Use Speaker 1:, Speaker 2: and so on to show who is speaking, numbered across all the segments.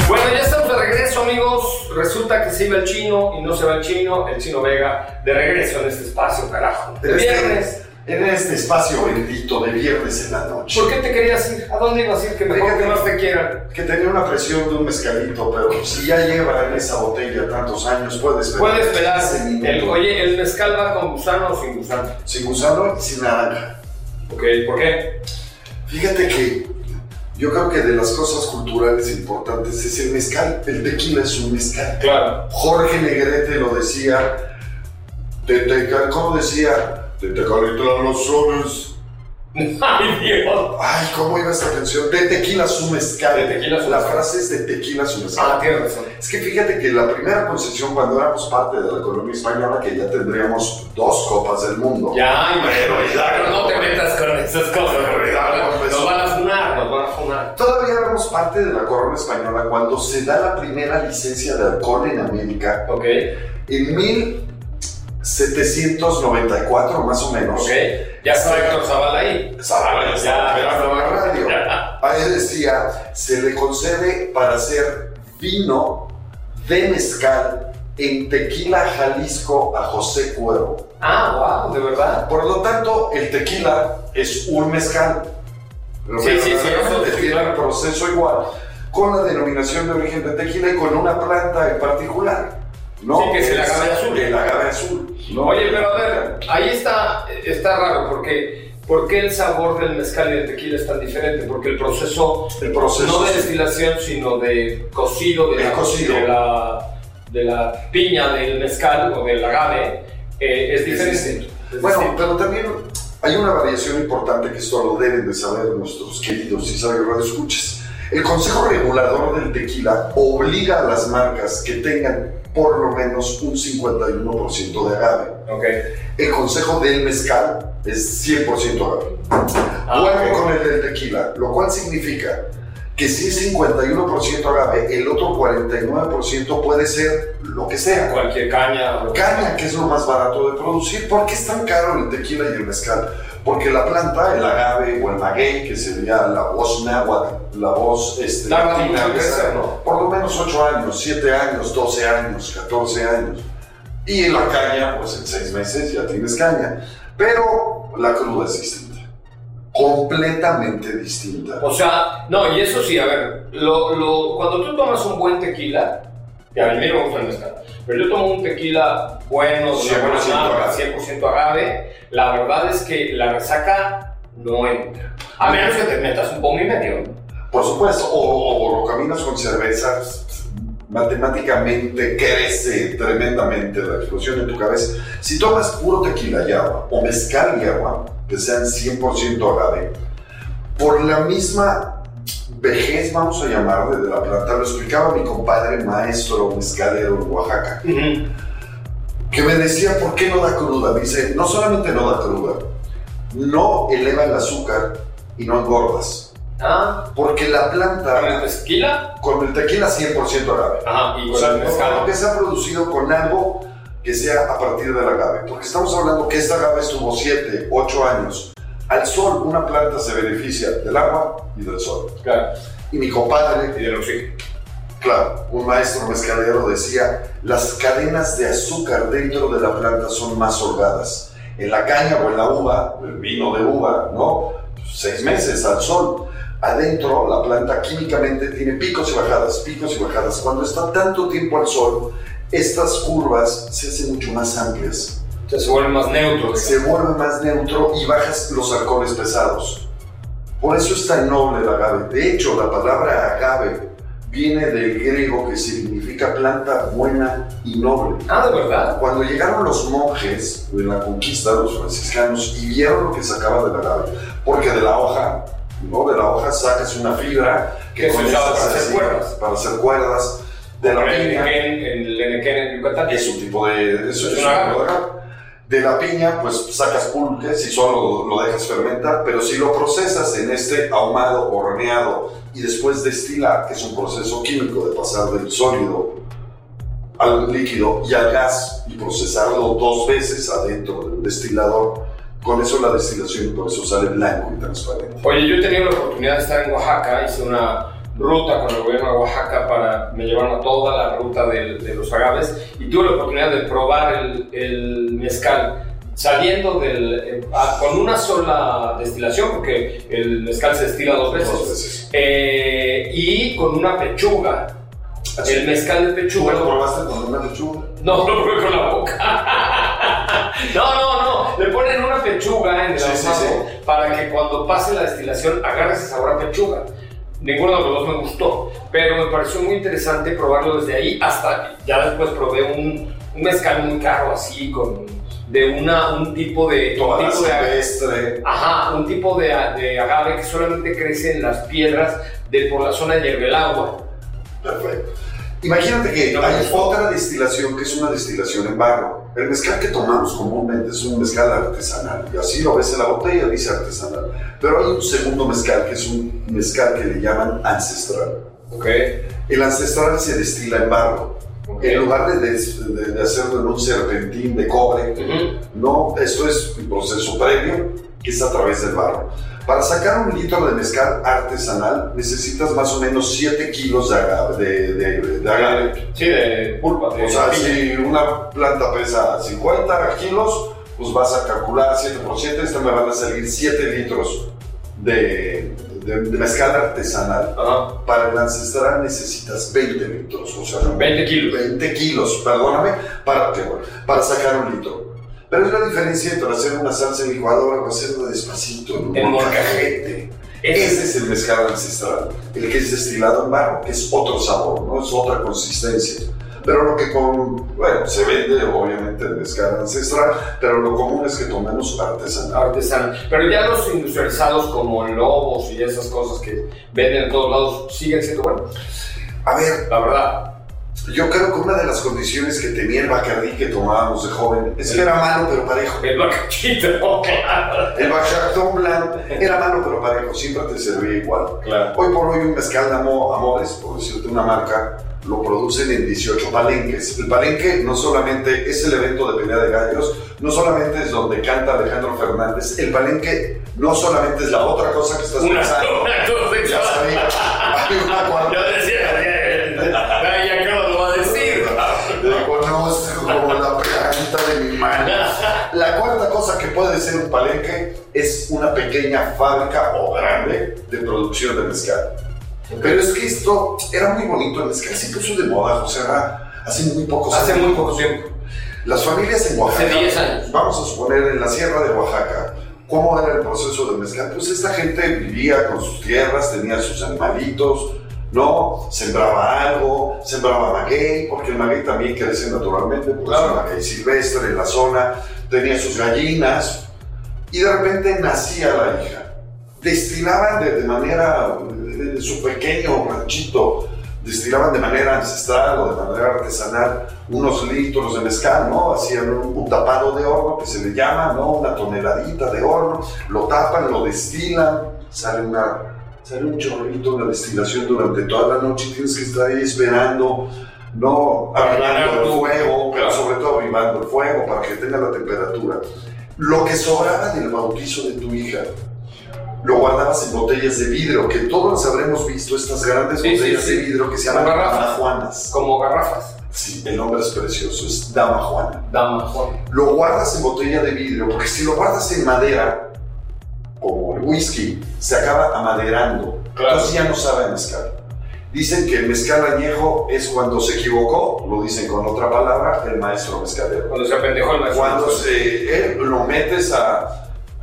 Speaker 1: Bueno, ya estamos de regreso, amigos. Resulta que se iba el chino y no se va el chino Vega, de regreso en este espacio, carajo. De viernes.
Speaker 2: En este espacio bendito de viernes en la noche.
Speaker 1: ¿Por qué te querías ir? ¿A dónde ibas a ir? Que mejor que más te quieran.
Speaker 2: Que tenía una presión de un mezcalito, pero si ya lleva en esa botella tantos años, puede esperar.
Speaker 1: Puede esperar. Oye, ¿el mezcal va con gusano o sin gusano?
Speaker 2: Sin gusano y sin naranja.
Speaker 1: Ok, ¿por qué?
Speaker 2: Fíjate que yo creo que de las cosas culturales importantes es el mezcal. El tequila es un mezcal.
Speaker 1: Claro.
Speaker 2: Jorge Negrete lo decía. ¿Cómo decía? De Tecalito los soles.
Speaker 1: ¡Ay, Dios!
Speaker 2: Ay, ¿cómo iba esta canción? De tequila su mezcal.
Speaker 1: De tequila su
Speaker 2: La
Speaker 1: mezcal.
Speaker 2: frase es de tequila su mezcal.
Speaker 1: Ah, tienes razón.
Speaker 2: Es que fíjate que la primera concesión cuando éramos parte de la colonia española, que ya tendríamos 2 copas del mundo.
Speaker 1: Ya, pero no te metas con esas cosas. Nos van a funar.
Speaker 2: Todavía éramos parte de la corona española cuando se da la primera licencia de alcohol en América.
Speaker 1: Ok.
Speaker 2: En 1794 más o menos.
Speaker 1: Ok. Ya está Héctor Zavala ahí.
Speaker 2: Zavala
Speaker 1: ya
Speaker 2: en la radio. Ahí decía, se le concede para hacer vino de mezcal en Tequila, Jalisco, a José Cuervo.
Speaker 1: Ah, wow, ¿de verdad?
Speaker 2: Por lo tanto, el tequila es un mezcal.
Speaker 1: Sí, eso
Speaker 2: tiene el proceso igual, con la denominación de origen de tequila y con una planta en particular. ¿no?
Speaker 1: Sí, que es el agave azul.
Speaker 2: El agave azul. ¿no?
Speaker 1: Oye, pero a ver, ahí está raro, porque ¿por qué el sabor del mezcal y del tequila es tan diferente? Porque el proceso no de destilación, sino de cocido de la piña del mezcal o del agave es diferente.
Speaker 2: Bueno, pero también hay una variación importante que esto lo deben de saber nuestros queridos y sabios radioescuchas. El Consejo Regulador del Tequila obliga a las marcas que tengan por lo menos un 51% de agave.
Speaker 1: Okay.
Speaker 2: El Consejo del Mezcal es 100% agave. Vuelve con el del tequila, lo cual significa que si es 51% agave, el otro 49% puede ser lo que sea.
Speaker 1: Cualquier caña.
Speaker 2: Caña, que es lo más barato de producir. ¿Por qué es tan caro el tequila y el mezcal? Porque la planta, el agave o el maguey, que sería la voz náhuatl, la voz latina,
Speaker 1: ¿no?
Speaker 2: por lo menos 8 años, 7 años, 12 años, 14 años. Y en la caña, pues en 6 meses ya tienes caña. Pero la cruda es distinta. Completamente distinta.
Speaker 1: O sea, no, y eso sí, a ver, cuando tú tomas un buen tequila, que a mí me gusta el mezcal, pero yo tomo un tequila bueno, de una buena marca, 100% agave, la verdad es que la resaca no entra. A menos que te metas un poco y medio.
Speaker 2: Por supuesto, o lo caminas con cervezas, matemáticamente crece tremendamente la explosión en tu cabeza. Si tomas puro tequila y agua, o mezcal y agua, que sean 100% agave, por la misma vejez, vamos a llamarle, de la planta, lo explicaba mi compadre maestro mezcalero en Oaxaca, que me decía, ¿por qué no da cruda? Me dice, no solamente no da cruda, no eleva el azúcar y no engordas. Porque la planta...
Speaker 1: ¿Con el tequila?
Speaker 2: Con el tequila 100% agave.
Speaker 1: Ajá, y
Speaker 2: o sea,
Speaker 1: el mezcal.
Speaker 2: que se ha producido con algo que sea a partir del agave. Porque estamos hablando que esta agave estuvo 7, 8 años al sol. Una planta se beneficia del agua y del sol.
Speaker 1: Claro.
Speaker 2: Y mi compadre...
Speaker 1: Y del oxígeno.
Speaker 2: Claro, un maestro mezcalero decía, las cadenas de azúcar dentro de la planta son más holgadas. En la caña o en la uva, el vino de uva, ¿no? 6 meses al sol. Adentro, la planta químicamente tiene picos y bajadas, picos y bajadas. Cuando está tanto tiempo al sol, estas curvas se hacen mucho más amplias.
Speaker 1: O sea, se vuelve más neutro.
Speaker 2: Se vuelve más neutro y bajas los alcoholes pesados. Por eso es tan noble el agave. De hecho, la palabra agave viene del griego que significa planta buena y noble.
Speaker 1: ¿De verdad?
Speaker 2: Cuando llegaron los monjes de la conquista, los franciscanos, y vieron lo que sacaba del agave, porque de la hoja, ¿no? De la hoja sacas una fibra
Speaker 1: que se usaba para hacer cuerdas.
Speaker 2: Para hacer cuerdas. De la piña.
Speaker 1: El Enequén en Yucatán.
Speaker 2: Es un tipo de... es un agave. De la piña, pues sacas pulque si solo lo dejas fermentar, pero si lo procesas en este ahumado, horneado y después destilar, que es un proceso químico de pasar del sólido al líquido y al gas y procesarlo 2 veces adentro del destilador, con eso la destilación, por eso sale blanco y transparente.
Speaker 1: Oye, yo he tenido la oportunidad de estar en Oaxaca, hice una ruta con el gobierno de Oaxaca me llevaron a toda la ruta de los agaves y tuve la oportunidad de probar el mezcal saliendo con una sola destilación, porque el mezcal se destila dos veces. Y con una pechuga.
Speaker 2: ¿Así?
Speaker 1: El mezcal de pechuga.
Speaker 2: ¿Lo probaste con una pechuga?
Speaker 1: No, lo probé con la boca. No. Le ponen una pechuga en el ahumado para que cuando pase la destilación agarre ese sabor a pechuga. Ninguno de los dos me gustó, pero me pareció muy interesante probarlo desde ahí hasta ya después probé un mezcal muy caro así un tipo de
Speaker 2: silvestre.
Speaker 1: Un tipo de agave que solamente crece en las piedras por la zona de Yerbelagua.
Speaker 2: Perfecto. Imagínate que hay otra destilación que es una destilación en barro. El mezcal que tomamos comúnmente es un mezcal artesanal, y así lo ves en la botella, dice artesanal. Pero hay un segundo mezcal que es un mezcal que le llaman ancestral. El ancestral se destila en barro. En lugar de hacerlo en un serpentín de cobre, no, esto es un proceso previo que es a través del barro. Para sacar 1 litro de mezcal artesanal necesitas más o menos 7 kilos de agave.
Speaker 1: Sí, de pulpa.
Speaker 2: O sea, si una planta pesa 50 kilos, pues vas a calcular 7 por 7, esto me van a salir 7 litros de mezcal artesanal. Para el ancestral necesitas 20 litros, o sea,
Speaker 1: 20 kilos.
Speaker 2: 20 kilos, perdóname, para sacar 1 litro. Pero es la diferencia entre hacer una salsa en licuadora o hacerla despacito en un molcajete. Ese es el mezcal ancestral, el que es destilado en barro, que es otro sabor, ¿no? Es otra consistencia. Pero lo que se vende obviamente el mezcal ancestral, pero lo común es que tomemos artesanal. Pero
Speaker 1: ya los industrializados como Lobos y esas cosas que venden en todos lados, ¿siguen siendo buenos?
Speaker 2: A ver,
Speaker 1: la verdad,
Speaker 2: yo creo que una de las condiciones que tenía el Bacardí que tomábamos de joven es que era malo pero parejo.
Speaker 1: El Bacardito, claro.
Speaker 2: El Bacardón Blanc era malo pero parejo, siempre te servía igual.
Speaker 1: Claro.
Speaker 2: Hoy por hoy un mezcal de Amores, por decirte una marca, lo producen en 18 palenques. El palenque no solamente es el evento de pelea de gallos, no solamente es donde canta Alejandro Fernández, el palenque no solamente es la otra cosa que estás pensando. Ya sabía. Hay una cuarta.
Speaker 1: Yo decía, ya creo lo va a decir.
Speaker 2: Te conozco como la planta de mi mano. La cuarta cosa que puede ser un palenque es una pequeña fábrica o grande de producción de mezcal. Pero es que esto era muy bonito, el mezcal se puso de moda, o sea, hace muy poco
Speaker 1: tiempo.
Speaker 2: Las familias en Oaxaca,
Speaker 1: hace 10 años.
Speaker 2: Vamos a suponer en la sierra de Oaxaca, ¿cómo era el proceso del mezcal? Pues esta gente vivía con sus tierras, tenía sus animalitos, ¿no? Sembraba algo, sembraba maguey, porque el maguey también crece naturalmente, pues el maguey silvestre en la zona, tenía sus gallinas, y de repente nacía la hija. Destilaban de manera, en su pequeño ranchito, destilaban de manera ancestral o de manera artesanal unos litros de mezcal, ¿no? Hacían un tapado de horno que se le llama, ¿no? Una toneladita de horno, lo tapan, lo destilan, sale un chorrito en la destilación durante toda la noche, tienes que estar ahí esperando, ¿no? Avivando el fuego, pero sobre todo avivando el fuego para que tenga la temperatura. Lo que sobraba del bautizo de tu hija, lo guardabas en botellas de vidrio, que todos habremos visto estas grandes botellas de vidrio que se llaman damajuanas.
Speaker 1: Como garrafas.
Speaker 2: Sí, el nombre es precioso, es Dama Juana.
Speaker 1: Damajuana.
Speaker 2: Lo guardas en botella de vidrio, porque si lo guardas en madera, como el whisky, se acaba amaderando. Claro. Entonces ya no sabe a mezcal. Dicen que el mezcal añejo es cuando se equivocó, lo dicen con otra palabra, el maestro mezcalero.
Speaker 1: Cuando se apendejó el maestro.
Speaker 2: Cuando lo metes a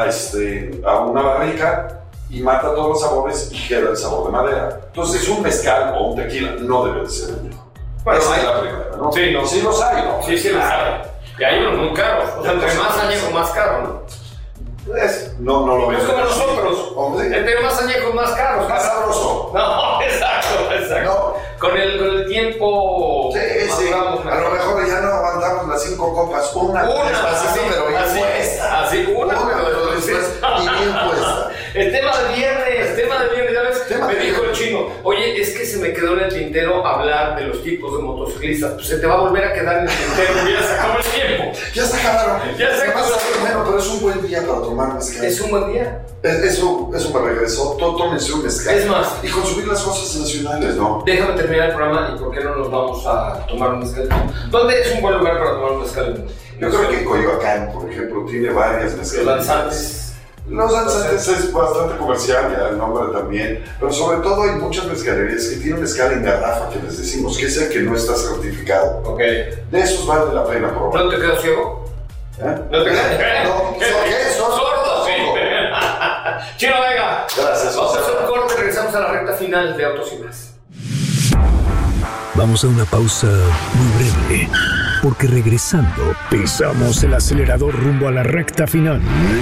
Speaker 2: una barrica y mata todos los sabores y queda el sabor de madera. Entonces un mezcal o un tequila no debe de ser añejo.
Speaker 1: Bueno,
Speaker 2: esa es la primera, ¿no?
Speaker 1: Sí, no.
Speaker 2: Sí los hay, ¿no?
Speaker 1: Sí los hay. Y hay unos muy caros. O sea, entre más añejo, más caro, ¿no?
Speaker 2: No lo veo.
Speaker 1: Es como nosotros.
Speaker 2: Hombre.
Speaker 1: Entre más añejos, más caros.
Speaker 2: Más sabroso.
Speaker 1: No, exacto. No. Con el tiempo.
Speaker 2: Sí. A lo mejor ya no aguantamos las 5 copas. Una
Speaker 1: así,
Speaker 2: pero bien puesta.
Speaker 1: Así, una
Speaker 2: pero después y bien puesta.
Speaker 1: El tema del viernes, ya ves, me dijo el chino, oye, es que se me quedó en el tintero hablar de los tipos de motociclistas, pues se te va a volver a quedar en el tintero, ya se acabó el tiempo.
Speaker 2: Ya se acabaron. bueno, pero es un buen día para tomar mezcal.
Speaker 1: ¿Es un buen día?
Speaker 2: Eso me regresó. Tómense un mezcal.
Speaker 1: Es más.
Speaker 2: Y consumir las cosas nacionales, ¿no?
Speaker 1: Déjame terminar el programa y ¿por qué no nos vamos a tomar un mezcal? ¿Dónde es un buen lugar para tomar un mezcal?
Speaker 2: Yo creo que Coyoacán, por ejemplo, tiene varias mezcales. Los danzantes es bastante comercial, ya el nombre también, pero sobre todo hay muchas mezcalerías que tienen mezcal en garrafa, que les decimos, que es el que no está certificado.
Speaker 1: Ok.
Speaker 2: De esos vale la pena probar.
Speaker 1: ¿No te quedas ciego?
Speaker 2: ¿No te quedas? No,
Speaker 1: ¿Qué? ¿Sordo? Sí. Chino Vega.
Speaker 2: Gracias.
Speaker 1: Vamos a hacer un corte, regresamos a la recta final de Autos y Más.
Speaker 3: Vamos a una pausa muy breve, porque regresando pisamos el acelerador rumbo a la recta final.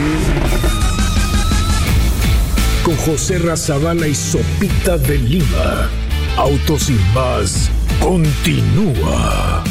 Speaker 3: Con José Razabala y Sopita de Lima. Autos y Más continúa.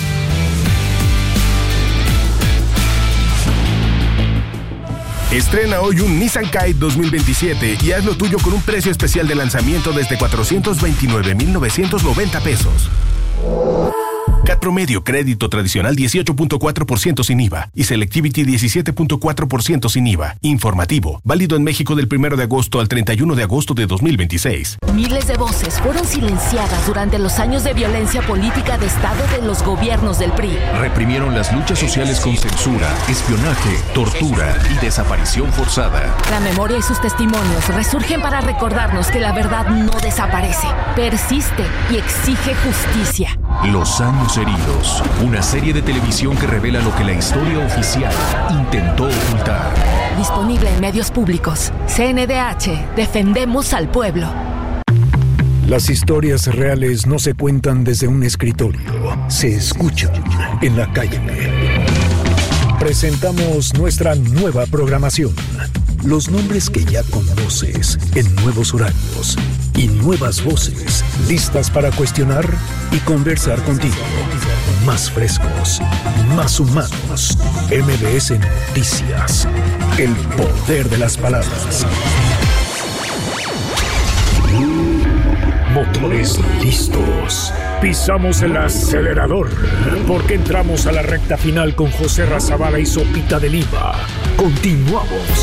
Speaker 4: Estrena hoy un Nissan Kite 2027 y haz lo tuyo con un precio especial de lanzamiento desde 429,990 pesos. CAT promedio, crédito tradicional 18.4% sin IVA y Selectivity 17.4% sin IVA. Informativo, válido en México del 1 de agosto al 31 de agosto de 2026.
Speaker 5: Miles de voces fueron silenciadas durante los años de violencia política de Estado de los gobiernos del PRI.
Speaker 6: Reprimieron las luchas sociales con censura, espionaje, tortura y desaparición forzada.
Speaker 5: La memoria y sus testimonios resurgen para recordarnos que la verdad no desaparece, persiste y exige justicia.
Speaker 6: Los años heridos, una serie de televisión que revela lo que la historia oficial intentó ocultar.
Speaker 5: Disponible en medios públicos. CNDH, defendemos al pueblo.
Speaker 3: Las historias reales no se cuentan desde un escritorio, se escuchan en la calle. Presentamos nuestra nueva programación. Los nombres que ya conoces en nuevos horarios y nuevas voces listas para cuestionar y conversar contigo. Más frescos, más humanos. MBS Noticias. El poder de las palabras. Motores listos. Pisamos el acelerador porque entramos a la recta final con José Razabala y Sopita de Lima. Continuamos.